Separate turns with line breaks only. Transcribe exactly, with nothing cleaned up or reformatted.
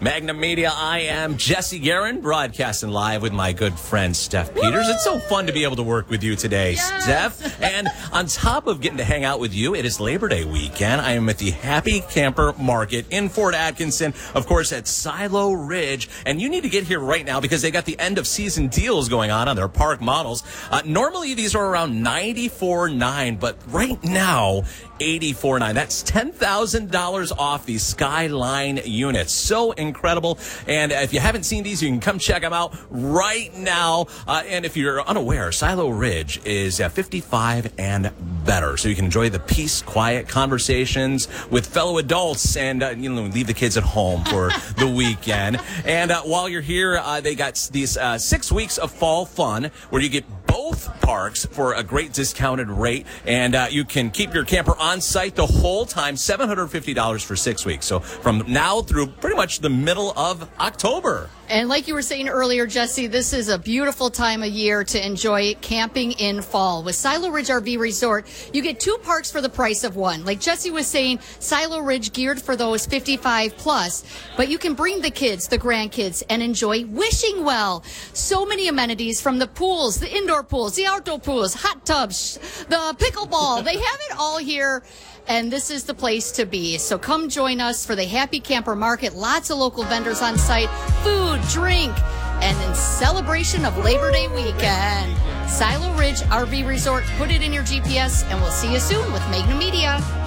Magnum Media, I am Jesse Guerin, broadcasting live with my good friend Steph Peters. It's so fun to be able to work with you today,
yes.
Steph. And on top of getting to hang out with you, it is Labor Day weekend. I am at the Happy Camper Market in Fort Atkinson, of course, at Silo Ridge. And you need to get here right now because they got the end of season deals going on on their park models. Uh, normally, these are around ninety-four nine, but right now, eighty-four nine. That's ten thousand dollars off these Skyline units. So incredible. And if you haven't seen these, you can come check them out right now. Uh, and if you're unaware, Silo Ridge is uh, fifty-five and better. So you can enjoy the peace, quiet conversations with fellow adults and, uh, you know, leave the kids at home for the weekend. And uh, while you're here, uh, they got these uh, six weeks of fall fun where you get both parks for a great discounted rate. And uh, you can keep your camper on site the whole time, seven hundred fifty dollars for six weeks. So from now through pretty much the middle of October.
And like you were saying earlier, Jesse, this is a beautiful time of year to enjoy camping in fall. With Silo Ridge R V Resort, you get two parks for the price of one. Like Jesse was saying, Silo Ridge geared for those fifty-five plus, but you can bring the kids, the grandkids, and enjoy Wishing Well. So many amenities from the pools, the indoor pools, the outdoor pools, hot tubs, the pickleball. They have it all here. And this is the place to be. So come join us for the Happy Camper Market. Lots of local vendors on site, food, drink, and in celebration of Labor Day weekend. Silo Ridge R V Resort. Put it in your G P S, and we'll see you soon with Magnum Media.